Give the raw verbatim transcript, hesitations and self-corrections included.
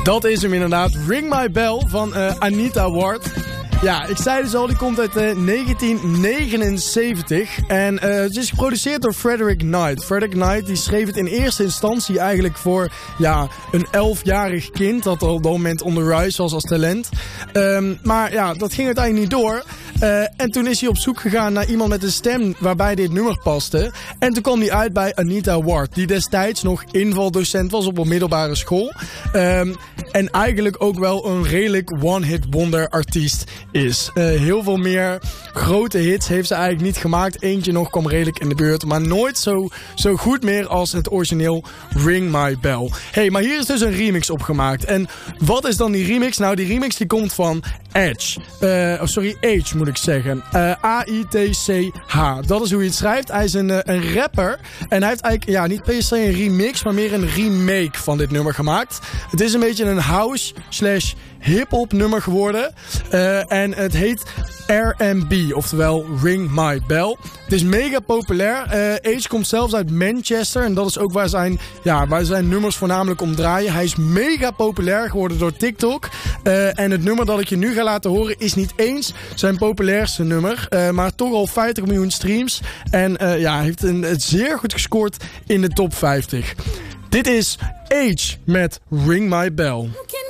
Dat is hem inderdaad. Ring My Bell van uh, Anita Ward. Ja, ik zei dus al, die komt uit uh, negentien negenenzeventig. En uh, het is geproduceerd door Frederick Knight. Frederick Knight die schreef het in eerste instantie eigenlijk voor ja, een elfjarig kind. Dat al op dat moment on the rise was als talent. Um, maar ja, dat ging uiteindelijk niet door. Uh, en toen is hij op zoek gegaan naar iemand met een stem waarbij dit nummer paste. En toen kwam hij uit bij Anita Ward, die destijds nog invaldocent was op een middelbare school. Um, en eigenlijk ook wel een redelijk one-hit wonder artiest is. Uh, heel veel meer grote hits heeft ze eigenlijk niet gemaakt. Eentje nog kwam redelijk in de buurt, maar nooit zo, zo goed meer als het origineel Ring My Bell. Hey, maar hier is dus een remix opgemaakt. En wat is dan die remix? Nou, die remix die komt van Edge. Uh, oh, sorry, Age moet ik zeggen. Uh, A I T C H. Dat is hoe je het schrijft. Hij is een, uh, een rapper. En hij heeft eigenlijk ja, niet per se een remix, maar meer een remake van dit nummer gemaakt. Het is een beetje een house slash hip-hop nummer geworden. Uh, en het heet R and B, oftewel Ring My Bell. Het is mega populair. Uh, Age komt zelfs uit Manchester. En dat is ook waar zijn, ja, waar zijn nummers voornamelijk om draaien. Hij is mega populair geworden door TikTok. Uh, en het nummer dat ik je nu ga laten horen is niet eens zijn populairste nummer. Uh, maar toch al vijftig miljoen streams. En uh, ja, heeft een, het zeer goed gescoord in de top vijftig. Dit is Age met Ring My Bell.